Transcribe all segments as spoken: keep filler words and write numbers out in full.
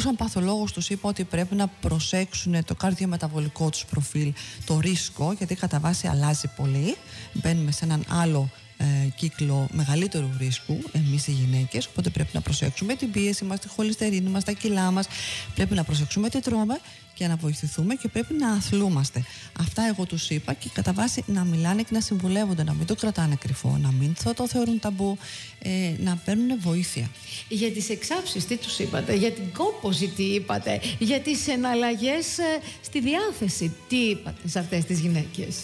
σαν παθολόγος τους είπα ότι πρέπει να προσέξουν το καρδιομεταβολικό τους προφίλ, το ρίσκο, γιατί κατά βάση αλλάζει πολύ. Μπαίνουμε σε έναν άλλο ε, κύκλο μεγαλύτερου ρίσκου εμείς οι γυναίκες, οπότε πρέπει να προσέξουμε την πίεση μας, τη χολυστερίνη μας, τα κιλά μας, πρέπει να προσέξουμε τι τρώμε και να βοηθηθούμε και πρέπει να αθλούμαστε. Αυτά εγώ τους είπα και κατά βάση να μιλάνε και να συμβουλεύονται, να μην το κρατάνε κρυφό, να μην το θεωρούν ταμπού, ε, να παίρνουν βοήθεια. Για τις εξάψεις τι τους είπατε, για την κόπωση τι είπατε, για τις εναλλαγές ε, στη διάθεση τι είπατε σε αυτές τις γυναίκες?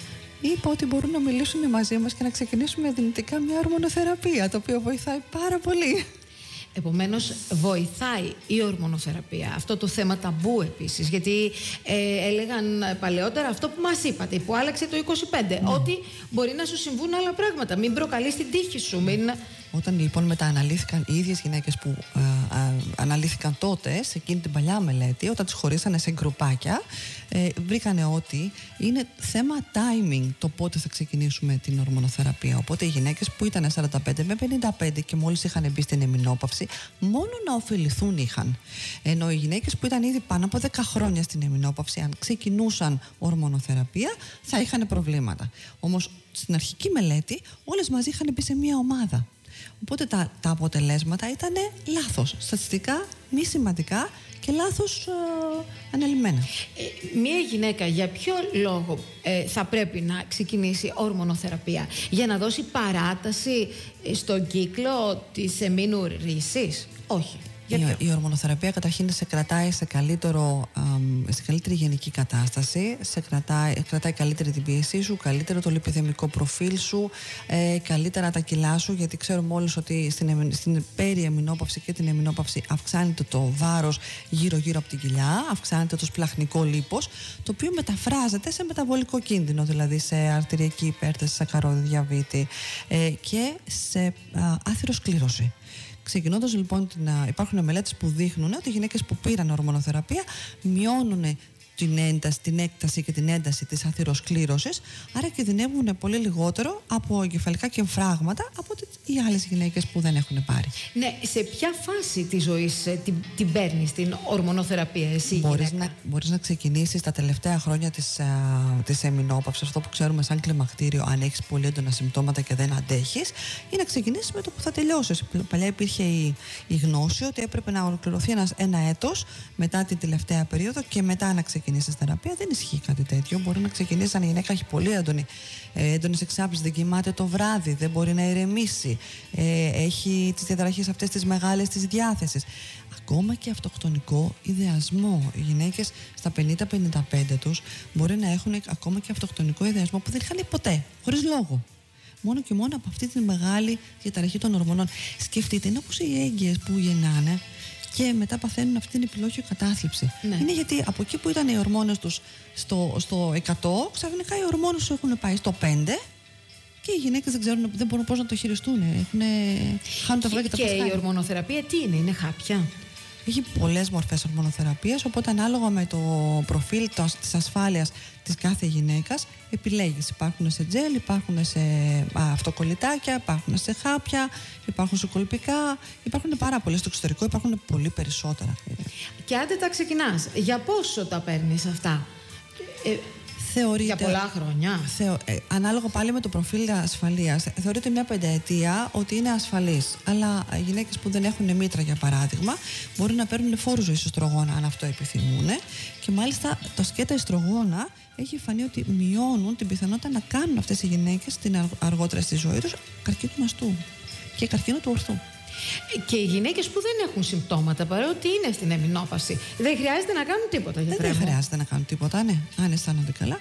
Είπα ότι μπορούν να μιλήσουν μαζί μας και να ξεκινήσουμε δυνητικά μια ορμονοθεραπεία, το οποίο βοηθάει πάρα πολύ. Επομένως βοηθάει η ορμονοθεραπεία. Αυτό το θέμα ταμπού επίσης, γιατί ε, έλεγαν παλαιότερα αυτό που μας είπατε, που άλλαξε το είκοσι πέντε, mm. ότι μπορεί να σου συμβούν άλλα πράγματα, μην προκαλείς την τύχη σου, μην... Όταν λοιπόν μετααναλύθηκαν οι ίδιες γυναίκες που α, α, αναλύθηκαν τότε σε εκείνη την παλιά μελέτη, όταν τις χωρίσανε σε γκρουπάκια, ε, βρήκανε ότι είναι θέμα timing το πότε θα ξεκινήσουμε την ορμονοθεραπεία. Οπότε οι γυναίκες που ήταν σαράντα πέντε με πενήντα πέντε και μόλις είχαν μπει στην εμεινόπαυση, μόνο να ωφεληθούν είχαν. Ενώ οι γυναίκες που ήταν ήδη πάνω από δέκα χρόνια στην εμεινόπαυση, αν ξεκινούσαν ορμονοθεραπεία, θα είχαν προβλήματα. Όμως στην αρχική μελέτη όλες μαζί είχαν μπει σε μία ομάδα. Οπότε τα, τα αποτελέσματα ήταν λάθος, στατιστικά μη σημαντικά και λάθος ε, αναλυμμένα. Ε, μία γυναίκα για ποιο λόγο ε, θα πρέπει να ξεκινήσει ορμονοθεραπεία? Για να δώσει παράταση στον κύκλο της εμμήνου ρύσης? Όχι. Η, η ορμονοθεραπεία καταρχήν σε κρατάει σε, καλύτερο, α, σε καλύτερη γενική κατάσταση, σε κρατάει, κρατάει καλύτερη την πίεσή σου, καλύτερο το λιπιδαιμικό προφίλ σου, ε, καλύτερα τα κιλά σου, γιατί ξέρουμε όλους ότι στην, στην περιεμεινόπαυση και την εμεινόπαυση αυξάνεται το βάρος γύρω-γύρω από την κοιλιά, αυξάνεται το σπλαχνικό λίπος, το οποίο μεταφράζεται σε μεταβολικό κίνδυνο, δηλαδή σε αρτηριακή υπέρταση, σακαρώδη, διαβήτη ε, και σε α, άθυροσκλήρωση. Ξεκινώντας λοιπόν, την, υπάρχουν μελέτες που δείχνουν ότι οι γυναίκες που πήραν ορμονοθεραπεία μειώνουν την ένταση, την έκταση και την ένταση της αθυροσκλήρωσης, άρα κινδυνεύουν πολύ λιγότερο από εγκεφαλικά και εμφράγματα από οι άλλες γυναίκες που δεν έχουν πάρει. Ναι, σε ποια φάση της ζωής ε, την, την παίρνεις την ορμονοθεραπεία εσύ? Μπορείς να, μπορείς να ξεκινήσεις τα τελευταία χρόνια της, α, της εμεινόπαυσης, αυτό που ξέρουμε σαν κλιμακτήριο, αν έχεις πολύ έντονα συμπτώματα και δεν αντέχεις, ή να ξεκινήσεις με το που θα τελειώσεις. Παλιά υπήρχε η, η γνώση ότι έπρεπε να ολοκληρωθεί ένας, ένα έτος μετά την τελευταία περίοδο και μετά να ξεκινήσεις θεραπεία. Δεν ισχύει κάτι τέτοιο. Μπορεί να ξεκινήσει αν η γυναίκα έχει πολύ έντονη, ε, έντονες εξάψεις, δεν κοιμάται το βράδυ, δεν μπορεί να ηρεμήσει, ε, έχει τις διαταραχές αυτές τις μεγάλες της διάθεσης. Ακόμα και αυτοκτονικό ιδεασμό. Οι γυναίκες στα πενήντα με πενήντα πέντε τους μπορεί να έχουν ακόμα και αυτοκτονικό ιδεασμό που δεν είχαν ποτέ, χωρίς λόγο. Μόνο και μόνο από αυτή τη μεγάλη διαταραχή των ορμονών. Σκεφτείτε, είναι όπως οι έγκυες που γεννάνε και μετά παθαίνουν αυτή την επιλόγιο κατάθλιψη. Ναι. Είναι γιατί από εκεί που ήταν οι ορμόνες τους στο, στο εκατό, ξαφνικά οι ορμόνες τους έχουν πάει στο πέντε και οι γυναίκες δεν ξέρουν, δεν μπορούν πώς να το χειριστούν. Έχουν, χάνουν τα αυγά και τα πασχάλια. Και η ορμονοθεραπεία τι είναι, είναι χάπια? Έχει πολλές μορφές ορμονοθεραπείας, οπότε ανάλογα με το προφίλ της ασφάλειας της κάθε γυναίκας επιλέγεις. Υπάρχουν σε τζέλ, υπάρχουν σε α, αυτοκολλητάκια, υπάρχουν σε χάπια, υπάρχουν σε κολπικά, υπάρχουν πάρα πολλές στο εξωτερικό, υπάρχουν πολύ περισσότερα. Και άντε τα ξεκινάς, για πόσο τα παίρνεις αυτά? Ε, Θεωρείται, για πολλά χρόνια. Θεω, ε, ανάλογα πάλι με το προφίλ ασφαλείας, θεωρείται μια πενταετία ότι είναι ασφαλής. Αλλά οι γυναίκες που δεν έχουν μήτρα, για παράδειγμα, μπορεί να παίρνουν φόρου ζωής ιστρογόνα αν αυτό επιθυμούν. Και μάλιστα το σκέτα ιστρογόνα έχει φανεί ότι μειώνουν την πιθανότητα να κάνουν αυτές οι γυναίκες την αργότερα στη ζωή τους καρκίνο του μαστού και καρκίνο του ορθού. Και οι γυναίκες που δεν έχουν συμπτώματα, παρότι είναι στην εμεινόπαυση, δεν χρειάζεται να κάνουν τίποτα? Δεν, δεν χρειάζεται να κάνουν τίποτα, ναι, αν αισθάνονται καλά.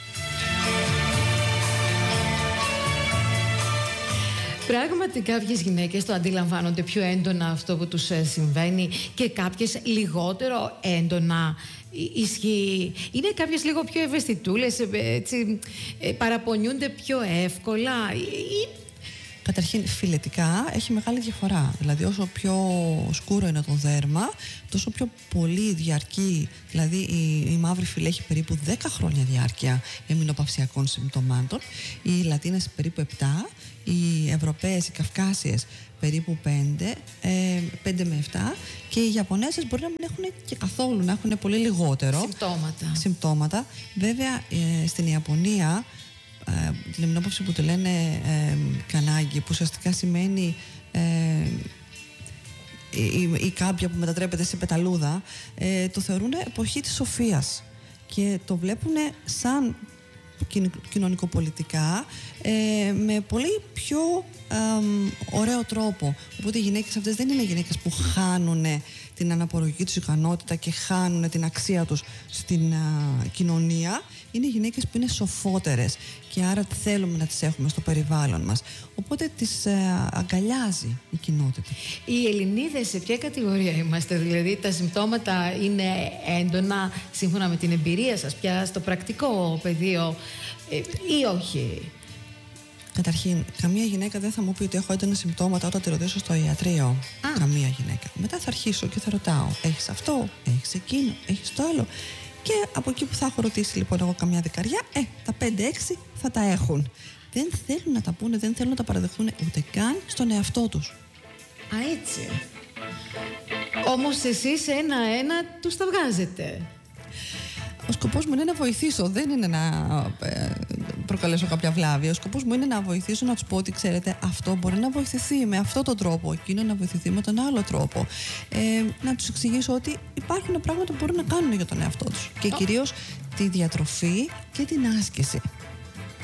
Πράγματι κάποιες γυναίκες το αντιλαμβάνονται πιο έντονα αυτό που τους συμβαίνει και κάποιες λιγότερο έντονα. Ισχύει. Είναι κάποιες λίγο πιο ευαισθητούλες, έτσι, παραπονιούνται πιο εύκολα ή... Καταρχήν, φυλετικά έχει μεγάλη διαφορά. Δηλαδή, όσο πιο σκούρο είναι το δέρμα, τόσο πιο πολύ διαρκεί. Δηλαδή, η, η μαύρη φυλή έχει περίπου δέκα χρόνια διάρκεια εμεινοπαυσιακών συμπτωμάτων, οι Λατίνες περίπου επτά, οι Ευρωπαίες, οι Καυκάσιες περίπου πέντε, ε, πέντε με επτά, και οι Ιαπωνέζες μπορεί να μην έχουν και καθόλου, να έχουν πολύ λιγότερο συμπτώματα. συμπτώματα. Βέβαια, ε, στην Ιαπωνία, ε, την εμεινόπαυση που το λένε ε, κανάγκη, που ουσιαστικά σημαίνει ε, η, η, η κάμπια που μετατρέπεται σε πεταλούδα, ε, το θεωρούν εποχή της σοφίας και το βλέπουν σαν κοινωνικοπολιτικά ε, με πολύ πιο ε, ωραίο τρόπο. Οπότε οι γυναίκες αυτές δεν είναι γυναίκες που χάνουν την αναπαραγωγική τους ικανότητα και χάνουν την αξία τους στην α, κοινωνία. Είναι γυναίκες που είναι σοφότερες και άρα θέλουμε να τις έχουμε στο περιβάλλον μας. Οπότε τις α, αγκαλιάζει η κοινότητα. Οι Ελληνίδες σε ποια κατηγορία είμαστε? Δηλαδή τα συμπτώματα είναι έντονα σύμφωνα με την εμπειρία σας πια στο πρακτικό πεδίο ε, ή όχι? Καταρχήν, καμία γυναίκα δεν θα μου πει ότι έχω έντονα συμπτώματα όταν τη ρωτήσω στο ιατρείο. Α. Καμία γυναίκα. Μετά θα αρχίσω και θα ρωτάω: έχεις αυτό, έχεις εκείνο, έχεις το άλλο. Και από εκεί που θα έχω ρωτήσει λοιπόν εγώ καμιά δεκαριά, ε, τα πέντε έξι θα τα έχουν. Δεν θέλουν να τα πούνε, δεν θέλουν να τα παραδεχθούν ούτε καν στον εαυτό τους. Α, έτσι. Όμως εσείς ένα-ένα τους τα βγάζετε. Ο σκοπός μου είναι να βοηθήσω, δεν είναι να ε, προκαλέσω κάποια βλάβη. Ο σκοπός μου είναι να βοηθήσω, να τους πω ότι ξέρετε, αυτό μπορεί να βοηθηθεί με αυτόν τον τρόπο, εκείνο να βοηθηθεί με τον άλλο τρόπο. Ε, να τους εξηγήσω ότι υπάρχουν πράγματα που μπορούν να κάνουν για τον εαυτό τους. Και κυρίως τη διατροφή και την άσκηση.